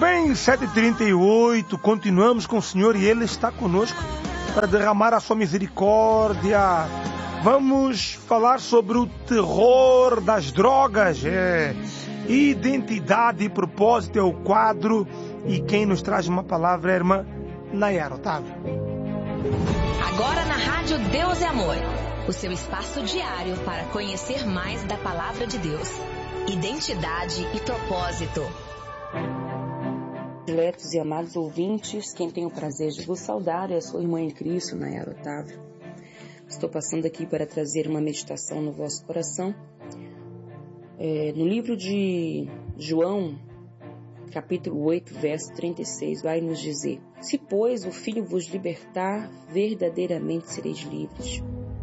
bem, 7h38, continuamos com o Senhor e Ele está conosco para derramar a sua misericórdia. Vamos falar sobre o terror das drogas. Identidade e propósito é o quadro e quem nos traz uma palavra é a irmã Nayara Otávio. Agora na Rádio Deus é Amor, o seu espaço diário para conhecer mais da palavra de Deus. Identidade e propósito. Diletos e amados ouvintes, quem tem o prazer de vos saudar é a sua irmã em Cristo, Nayara Otávio. Estou passando aqui para trazer uma meditação no vosso coração. No livro de João, capítulo 8, verso 36, vai nos dizer: se, pois, o Filho vos libertar, verdadeiramente sereis livres.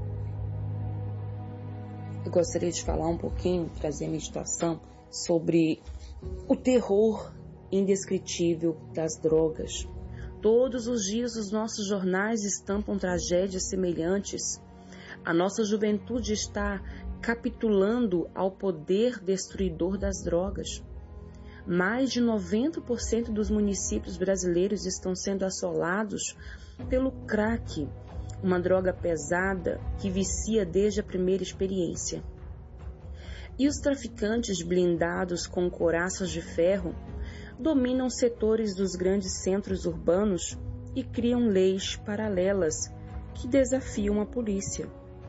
Eu gostaria de falar um pouquinho, trazer a meditação sobre o terror indescritível das drogas. Todos os dias os nossos jornais estampam tragédias semelhantes. A nossa juventude está capitulando ao poder destruidor das drogas. Mais de 90% dos municípios brasileiros estão sendo assolados pelo crack, uma droga pesada que vicia desde a primeira experiência. E os traficantes blindados com couraças de ferro dominam setores dos grandes centros urbanos e criam leis paralelas que desafiam a polícia.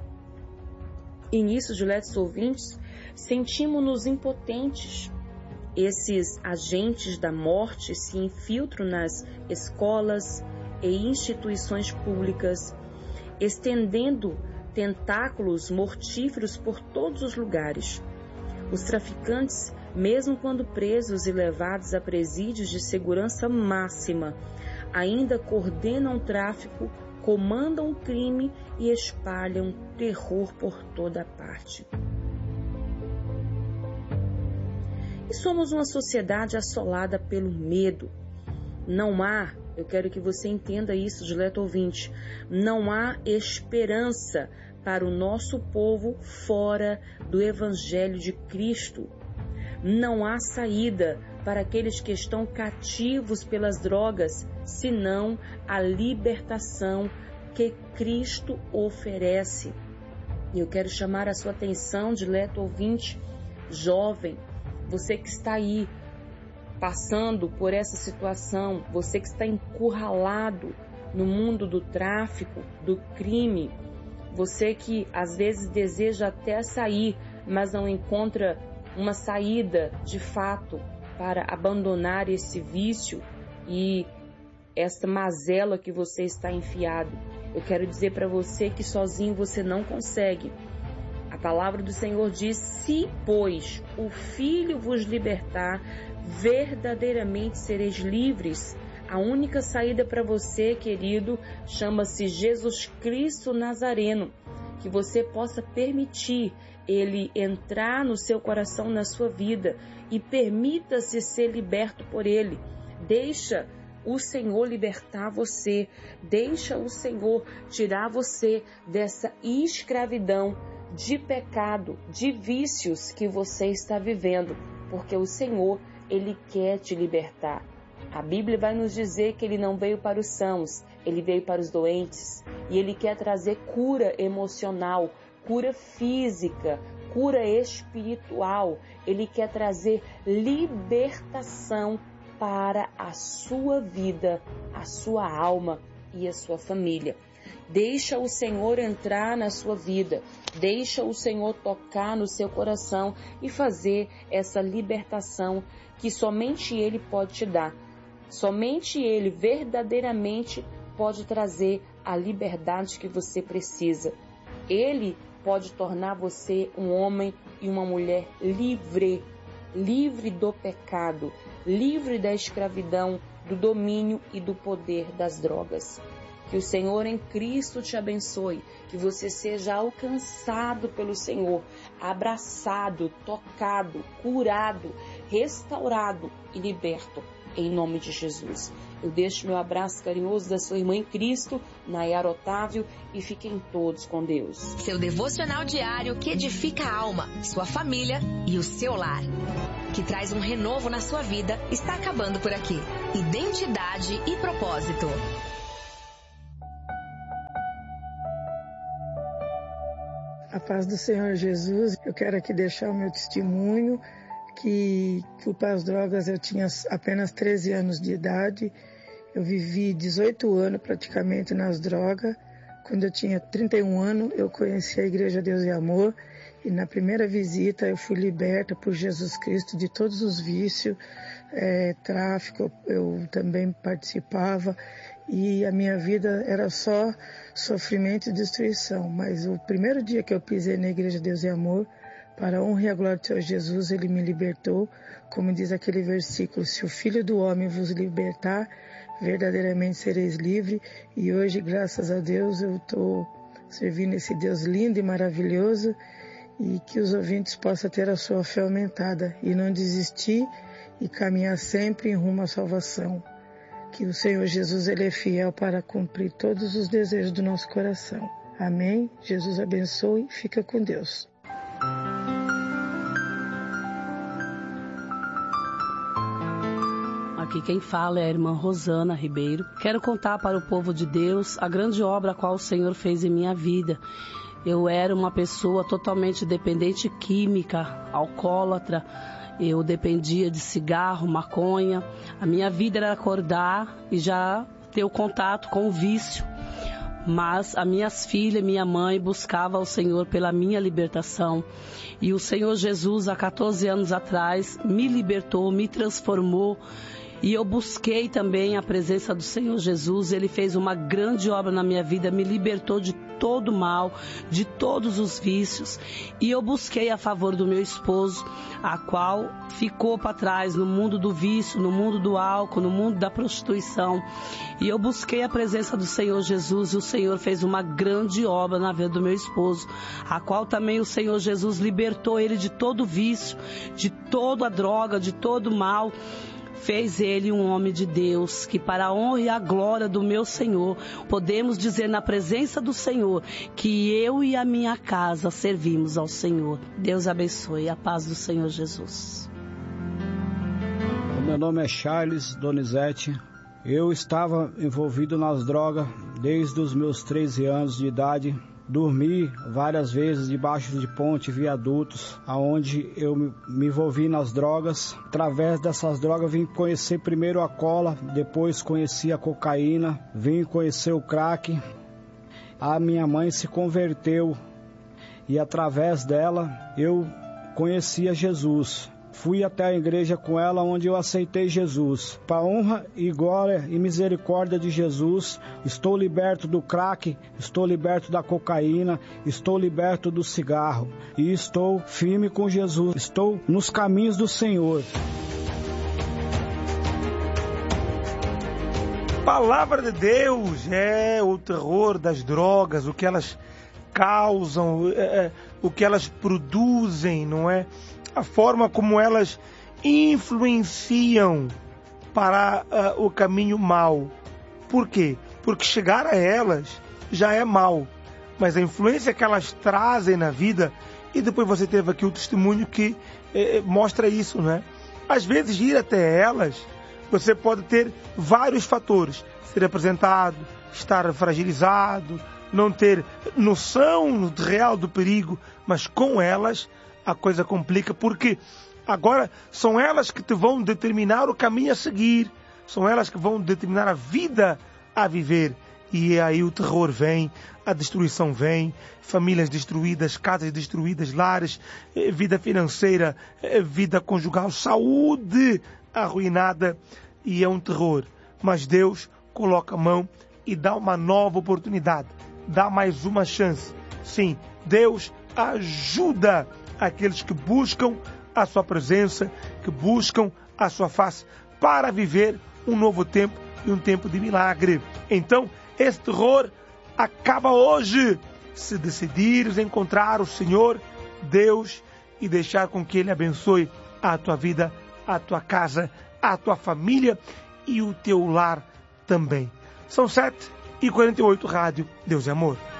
E nisso, diletos ouvintes, sentimos-nos impotentes. Esses agentes da morte se infiltram nas escolas e instituições públicas, estendendo tentáculos mortíferos por todos os lugares. Os traficantes, mesmo quando presos e levados a presídios de segurança máxima, ainda coordenam o tráfico, comandam o crime e espalham terror por toda parte. E somos uma sociedade assolada pelo medo. Não há, eu quero que você entenda isso, dileto ouvinte, não há esperança para o nosso povo fora do Evangelho de Cristo. Não há saída para aqueles que estão cativos pelas drogas, senão a libertação que Cristo oferece. E eu quero chamar a sua atenção, dileto ouvinte, jovem, você que está aí passando por essa situação, você que está encurralado no mundo do tráfico, do crime, você que às vezes deseja até sair, mas não encontra uma saída de fato para abandonar esse vício e esta mazela que você está enfiado. Eu quero dizer para você que sozinho você não consegue. A palavra do Senhor diz: se, pois, o Filho vos libertar, verdadeiramente sereis livres. A única saída para você, querido, chama-se Jesus Cristo Nazareno. Que você possa permitir Ele entrar no seu coração, na sua vida, e permita-se ser liberto por Ele. Deixa o Senhor libertar você. Deixa o Senhor tirar você dessa escravidão de pecado, de vícios que você está vivendo. Porque o Senhor, Ele quer te libertar. A Bíblia vai nos dizer que Ele não veio para os sãos, Ele veio para os doentes. E Ele quer trazer cura emocional, cura física, cura espiritual. Ele quer trazer libertação para a sua vida, a sua alma e a sua família. Deixa o Senhor entrar na sua vida, deixa o Senhor tocar no seu coração e fazer essa libertação que somente Ele pode te dar. Somente Ele verdadeiramente pode trazer a liberdade que você precisa. Ele pode tornar você um homem e uma mulher livre, livre do pecado, livre da escravidão, do domínio e do poder das drogas. Que o Senhor em Cristo te abençoe, que você seja alcançado pelo Senhor, abraçado, tocado, curado, restaurado e liberto, em nome de Jesus. Eu deixo meu abraço carinhoso da sua irmã em Cristo, Nayara Otávio, e fiquem todos com Deus. Seu devocional diário que edifica a alma, sua família e o seu lar. que traz um renovo na sua vida, está acabando por aqui. Identidade e propósito. A paz do Senhor Jesus. Eu quero aqui deixar o meu testemunho que para as drogas eu tinha apenas 13 anos de idade. Eu vivi 18 anos praticamente nas drogas. Quando eu tinha 31 anos, eu conheci a Igreja Deus e Amor. E na primeira visita eu fui liberta por Jesus Cristo de todos os vícios, tráfico, eu também participava. E a minha vida era só sofrimento e destruição. Mas o primeiro dia que eu pisei na Igreja Deus e Amor, para a honra e a glória do Senhor Jesus, Ele me libertou. Como diz aquele versículo, se o Filho do Homem vos libertar, verdadeiramente sereis livres. E hoje, graças a Deus, eu estou servindo esse Deus lindo e maravilhoso, e que os ouvintes possam ter a sua fé aumentada e não desistir e caminhar sempre em rumo à salvação. Que o Senhor Jesus, Ele é fiel para cumprir todos os desejos do nosso coração. Amém? Jesus abençoe e fica com Deus. Aqui quem fala é a irmã Rosana Ribeiro. Quero contar para o povo de Deus a grande obra a qual o Senhor fez em minha vida. Eu era uma pessoa totalmente dependente química, alcoólatra. Eu dependia de cigarro, maconha. A minha vida era acordar e já ter o contato com o vício. Mas as minhas filhas e minha mãe buscavam ao Senhor pela minha libertação. E o Senhor Jesus, há 14 anos atrás, me libertou, me transformou. E eu busquei também a presença do Senhor Jesus. Ele fez uma grande obra na minha vida, me libertou de todo o mal, de todos os vícios. E eu busquei a favor do meu esposo, a qual ficou para trás no mundo do vício, no mundo do álcool, no mundo da prostituição. E eu busquei a presença do Senhor Jesus, e o Senhor fez uma grande obra na vida do meu esposo, a qual também o Senhor Jesus libertou ele de todo vício, de toda a droga, de todo o mal. Fez ele um homem de Deus, que para a honra e a glória do meu Senhor, podemos dizer na presença do Senhor, que eu e a minha casa servimos ao Senhor. Deus abençoe, a paz do Senhor Jesus. O meu nome é Charles Donizete. Eu estava envolvido nas drogas desde os meus 13 anos de idade. Dormi várias vezes debaixo de pontes, viadutos, aonde eu me envolvi nas drogas. Através dessas drogas vim conhecer primeiro a cola, depois conheci a cocaína, vim conhecer o crack. A minha mãe se converteu e através dela eu conhecia Jesus. Fui até a igreja com ela, onde eu aceitei Jesus. Para a honra e glória e misericórdia de Jesus, estou liberto do crack, estou liberto da cocaína, estou liberto do cigarro. E estou firme com Jesus, estou nos caminhos do Senhor. Palavra de Deus é o terror das drogas, o que elas causam, o que elas produzem, não é? A forma como elas influenciam para o caminho mau. Por quê? Porque chegar a elas já é mal, mas a influência que elas trazem na vida, e depois você teve aqui o testemunho que mostra isso, né? Às vezes ir até elas, você pode ter vários fatores: ser apresentado, estar fragilizado, não ter noção real do perigo, mas com elas a coisa complica, porque agora são elas que te vão determinar o caminho a seguir, são elas que vão determinar a vida a viver. E aí o terror vem, a destruição vem, famílias destruídas, casas destruídas, lares, vida financeira, vida conjugal, saúde arruinada, e é um terror. Mas Deus coloca a mão e dá uma nova oportunidade, dá mais uma chance. Sim, Deus ajuda aqueles que buscam a sua presença, que buscam a sua face para viver um novo tempo e um tempo de milagre. Então, esse terror acaba hoje, se decidires encontrar o Senhor, Deus, e deixar com que Ele abençoe a tua vida, a tua casa, a tua família e o teu lar também. São 7h48, Rádio Deus é Amor.